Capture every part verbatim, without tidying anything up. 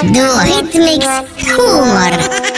Duo Hitmix huumor.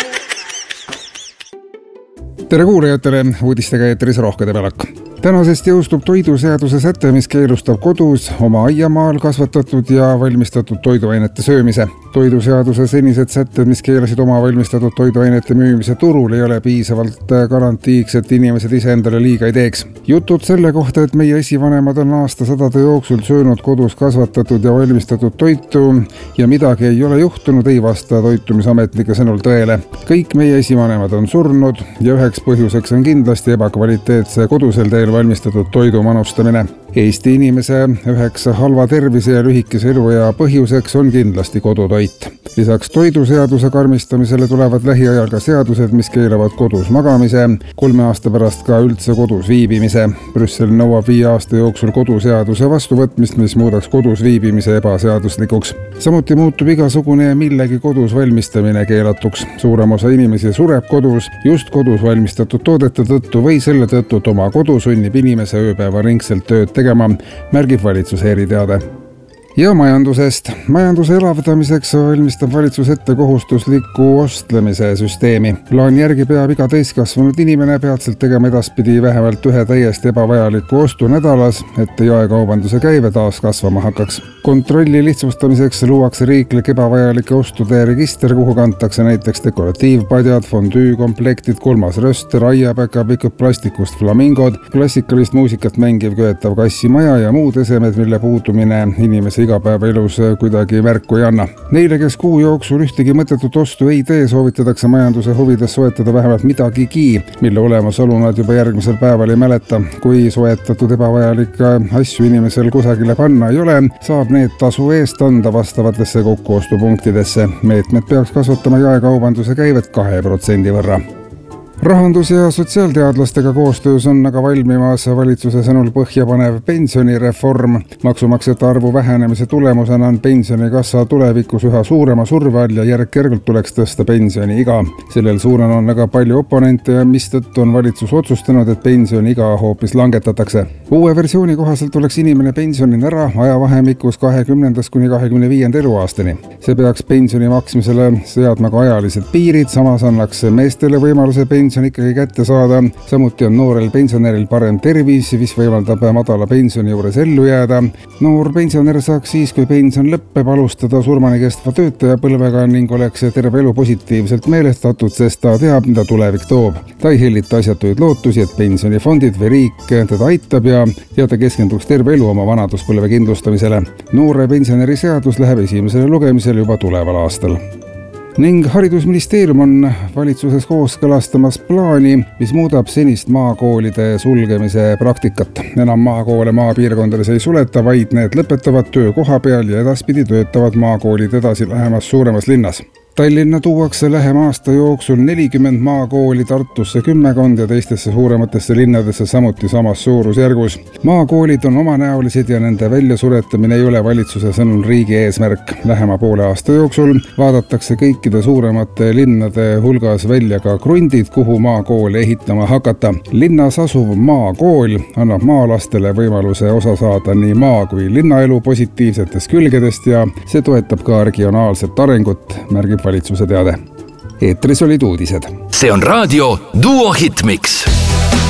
Tere kuulajatele, uudistega eetris Rohkede Pelak. Tänasest jõustub toiduseaduse säte, mis keelustab kodus oma aiamaal kasvatatud ja valmistatud toiduainete söömise. Toiduseaduse senised sätted, mis keelasid oma valmistatud toiduainete müümise turul, ei ole piisavalt garantiiks, et inimesed ise endale liiga ei teeks. Jutud selle kohta, et meie esivanemad on aastasadade jooksul söönud kodus kasvatatud ja valmistatud toitu ja midagi ei ole juhtunud, ei vasta toitumisametnike sõnul tõele. Kõik meie esivanemad on surnud ja üheks põhjuseks on kindlasti ebakvaliteetse kodusel teel valmistatud toidu manustamine. Eesti inimese üheks halva tervise ja lühikese eluea põhjuseks on kindlasti kodutoit. Lisaks toiduseaduse karmistamisele tulevad lähiajal ka seadused, mis keelavad kodus magamise, kolme aasta pärast ka üldse kodus viibimise. Brüssel nõuab viie aasta jooksul koduseaduse vastuvõtmist, mis muudaks kodus viibimise ebaseaduslikuks. Samuti muutub igasugune millegi kodus valmistamine keelatuks. Suurem osa inimesi sureb kodus just kodus valmistatud toodete tõttu või selle tõttu, et oma kodu sunnib inimese ööpäeva ringselt tööd tegema, märgib valitsuse eriteade. Ja majandusest. Majanduse elavdamiseks valmistab valitsus ette kohustusliku ostlemise süsteemi. Plaani järgi peab iga täiskasvanud inimene peatselt tegema edaspidi vähemalt ühe täiesti ebavajaliku ostu nädalas, et jaekaubanduse käive taas kasvama hakkaks. Kontrolli lihtsustamiseks luuakse riiklik ebavajalike ostude register, kuhu kantakse näiteks dekoratiivpadjad, fondüükomplektid, kolmas röster, aiapäkapikud, plastikust flamingod, klassikalist muusikat mängiv köetav kassimaja ja muud esemed, mille puudumine inimese igapäevaelus kuidagi märku ei anna. Neile, kes kuu jooksul ühtegi mõttetut ostu ei tee, soovitatakse majanduse huvides soetada vähemalt midagigi, mille olemasolu nad juba järgmisel päeval ei mäleta. Kui soetatud ebavajalikke asju inimesel kusagile panna ei ole, saab need tasu eest anda vastavatesse kokkuostupunktidesse. Meetmed peaks kasvatama jaekaubanduse käivet kahe protsendi võrra. Rahandus- ja sotsiaalteadlastega koostöös on aga valmimas valitsuse sõnul põhjapanev pensionireform. Maksumaksjate arvu vähenemise tulemusena on pensionikassa tulevikus üha suurema surve all ja järk-järgult tuleks tõsta pensioniiga. Sellel suunal on väga palju oponente ja mistõttu on valitsus otsustanud, et pensioniiga hoopis langetatakse. Uue versiooni kohaselt tuleks inimene pensionin ära ajavahemikus kahekümnendast kuni kahekümne viienda eluaastani. See peaks pensioni maksmisele seadma ka ajalised piirid, samas annaks meestele võimaluse pensioni pension ikkagi kätte saada. Samuti on noorel pensionäril parem tervis, mis võimaldab madala pensioni juures ellu jääda. Noor pensionär saaks siis, kui pension lõppeb, alustada surmani kestva töötaja põlvega ning oleks terve elu positiivselt meelestatud, sest ta teab, mida tulevik toob. Ta ei hellita asjatuid lootusi, et pensionifondid või riik teda aitab ja, ja ta keskenduks terve elu oma vanaduspõlve kindlustamisele. Noore pensionäri seadus läheb esimesele lugemisele juba tuleval aastal. Ning haridusministeerium on valitsuses kooskõlastamas plaani, mis muudab senist maakoolide sulgemise praktikat. Enam maakoole maapiirkondades ei suleta, vaid need lõpetavad töö koha peal ja edaspidi töötavad maakoolid edasi lähemas suuremas linnas. Tallinna tuuakse lähema aasta jooksul nelikümmend maakooli, Tartusse kümmekond ja teistesse suurematesse linnadesse samuti samas suurusjärgus. Maakoolid on omanäolised ja nende väljasuretamine ei ole valitsuse sõnul riigi eesmärk. Lähema poole aasta jooksul vaadatakse kõikide suuremate linnade hulgas välja ka krundid, kuhu maakooli ehitama hakata. Linnas asuv maakool annab maalastele võimaluse osa saada nii maa kui linnaelu positiivsetest külgedest ja see toetab ka regionaalset arengut, märgib valitsuse teade. Eetris olid uudised. See on raadio Duo Hitmix.